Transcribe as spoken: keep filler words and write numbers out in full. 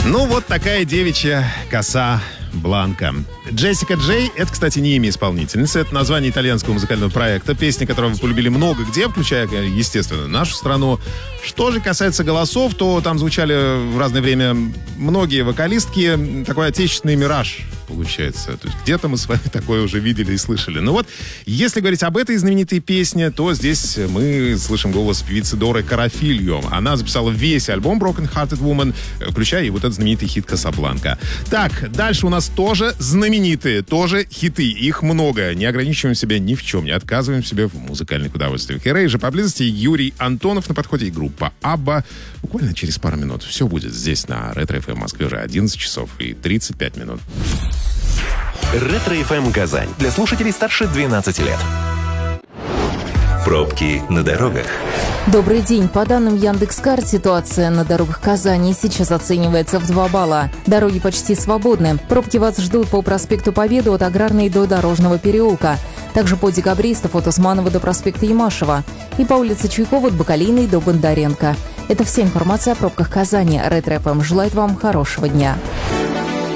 Ну, вот такая девичья коса Бланка. Джессика Джей — это, кстати, не имя исполнительницы. Это название итальянского музыкального проекта, песни которого вы полюбили много где, включая, естественно, нашу страну. Что же касается голосов, то там звучали в разное время многие вокалистки. Такой отечественный мираж получается. То есть где-то мы с вами такое уже видели и слышали. Ну вот, если говорить об этой знаменитой песне, то здесь мы слышим голос певицы Доры Карафильо. Она записала весь альбом Broken Hearted Woman, включая и вот этот знаменитый хит «Касабланка». Так, дальше у нас тоже знаменитые, тоже хиты. Их много. Не ограничиваем себя ни в чем, не отказываем себе в музыкальных удовольствиях. И Рэй же поблизости, Юрий Антонов на подходе и группа Абба. Буквально через пару минут все будет здесь на Ретро-эф эм в Москве уже одиннадцать часов и тридцать пять минут. Ретро-эф эм Казань. Для слушателей старше двенадцати лет. Пробки на дорогах. Добрый день. По данным Яндекс.Карт, ситуация на дорогах Казани сейчас оценивается в два балла. Дороги почти свободны. Пробки вас ждут по проспекту Победы от Аграрной до Дорожного переулка. Также по Декабристов от Усманова до проспекта Ямашева. И по улице Чуйкова от Бакалейной до Бондаренко. Это вся информация о пробках Казани. Ретро-эф эм желает вам хорошего дня.